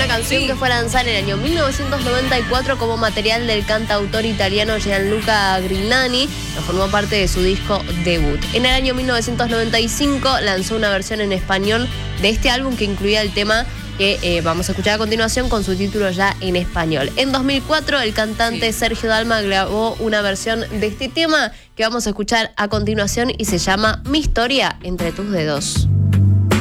una canción que fue lanzada en el año 1994 como material del cantautor italiano Gianluca Grignani, que formó parte de su disco debut. En el año 1995 lanzó una versión en español de este álbum que incluía el tema que vamos a escuchar a continuación con su título ya en español. En 2004 el cantante Sergio Dalma grabó una versión de este tema que vamos a escuchar a continuación y se llama Mi historia entre tus dedos.